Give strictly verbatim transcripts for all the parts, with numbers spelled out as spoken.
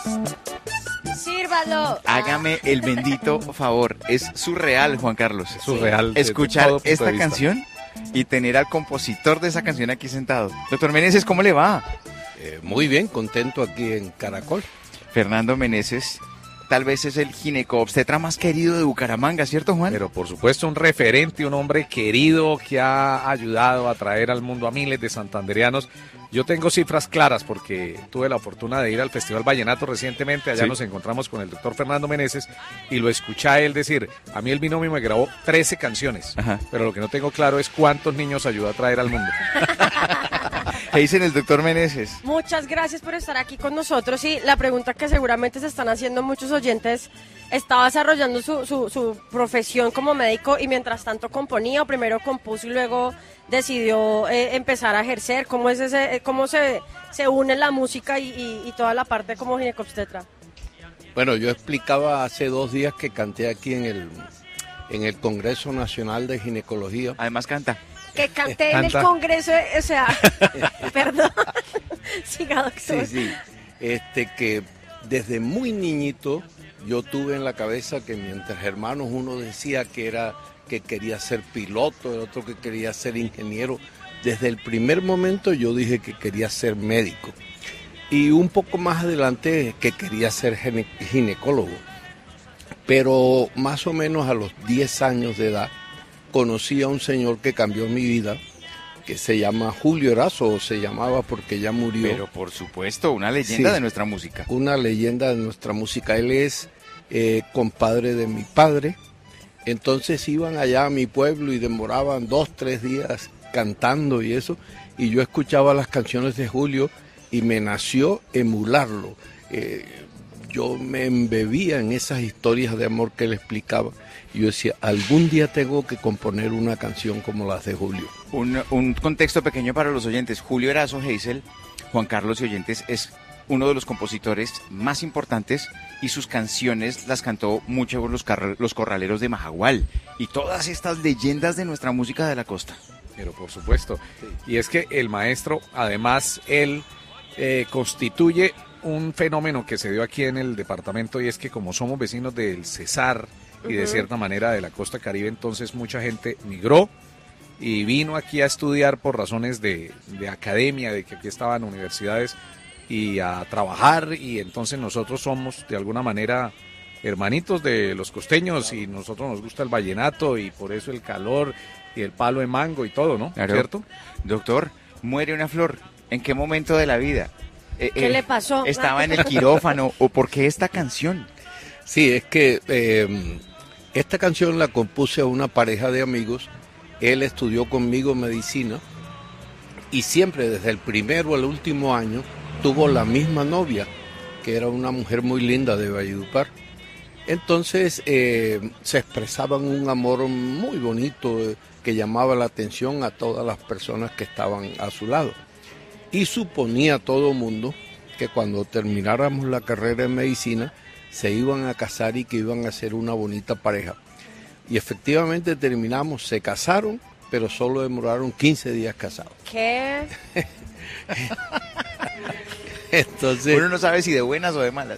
Sírvalo. Hágame el bendito favor. Es surreal, Juan Carlos. Es surreal. Escuchar esta canción y tener al compositor de esa canción aquí sentado. Doctor Meneses, ¿cómo le va? Eh, muy bien, contento aquí en Caracol. Fernando Meneses, tal vez es el ginecobstetra más querido de Bucaramanga, ¿cierto, Juan? Pero por supuesto un referente, un hombre querido que ha ayudado a traer al mundo a miles de santandereanos. Yo tengo cifras claras porque tuve la fortuna de ir al Festival Vallenato recientemente, allá sí. Nos encontramos con el doctor Fernando Meneses y lo escuché a él decir, a mí el binomio me grabó trece canciones, Ajá. pero lo que no tengo claro es cuántos niños ayudó a traer al mundo. ¿Qué dicen el doctor Meneses? Muchas gracias por estar aquí con nosotros y la pregunta que seguramente se están haciendo muchos oyentes, ¿estaba desarrollando su, su, su profesión como médico y mientras tanto componía o primero compuso y luego decidió eh, empezar a ejercer? ¿Cómo es ese, cómo se, se une la música y, y, y toda la parte como ginecobstetra? Bueno, yo explicaba hace dos días que canté aquí en el, en el Congreso Nacional de Ginecología. Además canta. Que canté en el Congreso, o sea, perdón. Siga, doctor. Sí, sí. Este, que desde muy niñito yo tuve en la cabeza que mientras hermanos uno decía que era que quería ser piloto, el otro que quería ser ingeniero. Desde el primer momento yo dije que quería ser médico. Y un poco más adelante que quería ser gine- ginecólogo. Pero más o menos a los diez años de edad conocí a un señor que cambió mi vida, que se llama Julio Erazo, o se llamaba porque ya murió. Pero por supuesto, una leyenda sí, de nuestra música. Una leyenda de nuestra música. Él es eh, compadre de mi padre. Entonces iban allá a mi pueblo y demoraban dos, tres días cantando y eso. Y yo escuchaba las canciones de Julio y me nació emularlo. Eh, yo me embebía en esas historias de amor que él explicaba. Y yo decía, algún día tengo que componer una canción como las de Julio. Un, un contexto pequeño para los oyentes. Julio Erazo Heysel, Juan Carlos y oyentes, es uno de los compositores más importantes y sus canciones las cantó mucho los, car- los corraleros de Majagual y todas estas leyendas de nuestra música de la costa. Pero por supuesto. Sí. Y es que el maestro, además, él eh, constituye un fenómeno que se dio aquí en el departamento y es que como somos vecinos del Cesar y uh-huh. de cierta manera de la costa Caribe, entonces mucha gente migró y vino aquí a estudiar por razones de, de academia, de que aquí estaban universidades y a trabajar, y entonces nosotros somos de alguna manera hermanitos de los costeños y nosotros nos gusta el vallenato y por eso el calor y el palo de mango y todo, ¿no? Claro. ¿Cierto? Doctor, muere una flor, ¿en qué momento de la vida? Eh, ¿Qué eh, le pasó? ¿Estaba en el quirófano o por qué esta canción? Sí, es que eh, esta canción la compuse a una pareja de amigos. Él estudió conmigo medicina y siempre desde el primero al último año tuvo la misma novia, que era una mujer muy linda de Valledupar. Entonces eh, se expresaban un amor muy bonito eh, que llamaba la atención a todas las personas que estaban a su lado. Y suponía todo el mundo que cuando termináramos la carrera en medicina se iban a casar y que iban a ser una bonita pareja. Y efectivamente terminamos, se casaron, pero solo demoraron quince días casados. ¿Qué? Entonces, uno no sabe si de buenas o de malas.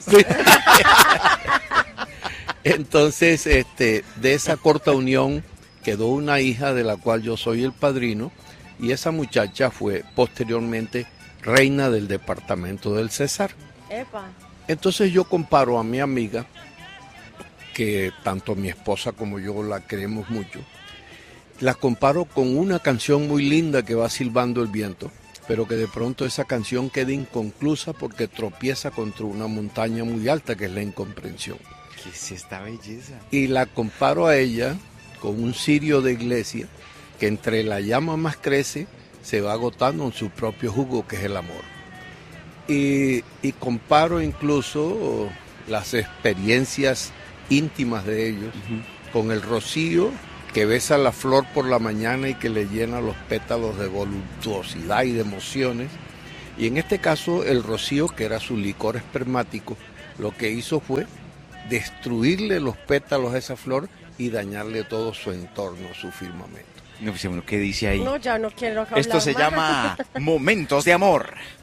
Entonces, este, de esa corta unión quedó una hija de la cual yo soy el padrino, y esa muchacha fue posteriormente reina del departamento del Cesar. Epa. Entonces yo comparo a mi amiga, que tanto mi esposa como yo la queremos mucho, la comparo con una canción muy linda que va silbando el viento, pero que de pronto esa canción queda inconclusa porque tropieza contra una montaña muy alta, que es la incomprensión. ¿Qué es esta belleza? Y la comparo a ella con un cirio de iglesia que entre la llama más crece, se va agotando en su propio jugo, que es el amor. Y, y comparo incluso las experiencias íntimas de ellos uh-huh. con el rocío que besa la flor por la mañana y que le llena los pétalos de voluptuosidad y de emociones. Y en este caso el rocío, que era su licor espermático, lo que hizo fue destruirle los pétalos a esa flor y dañarle todo su entorno, su firmamento. No sé, bueno, ¿qué dice ahí? No, ya no quiero hablar Esto se más. llama Momentos de Amor.